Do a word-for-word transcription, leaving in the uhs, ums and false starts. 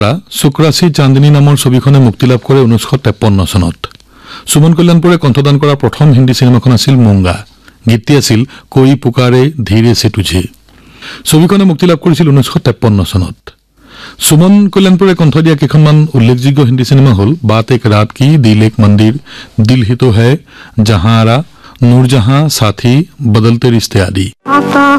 শুক্ৰাচী চান্দনী নামৰ ছবিখনে মুক্তি লাভ কৰে ঊনৈছশ তেপন্ন চনত সুমন কল্যাণপুৰে কণ্ঠদান কৰা প্ৰথম হিন্দী সিনেমাখন আছিল মুংগা গীতটি আছিল কোই পুকাৰে ধীৰে সে তুঝে ছবিখনে মুক্তি লাভ কৰিছিল ঊনৈছশ তেপন্ন চনত সুমন কল্যাণপুৰে কণ্ঠ দিয়া কেইখনমান উল্লেখযোগ্য হিন্দী সিনেমা হ'ল বাত এক ৰাত কি দিল এক মন্দিৰ দিল হি তো হে জাহাঁ আৰা নূৰজাহাঁ সাথী বদলতে ৰিশ্তে আদি